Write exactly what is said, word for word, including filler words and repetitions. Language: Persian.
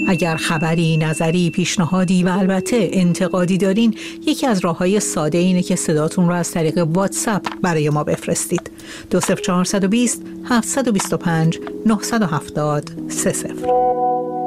اگر خبری، نظری، پیشنهادی و البته انتقادی دارین، یکی از راه‌های ساده اینه که صداتون رو از طریق واتساپ برای ما بفرستید. دو صفر چهار دو صفر هفت دو پنج نه هفت صفر سه صفر.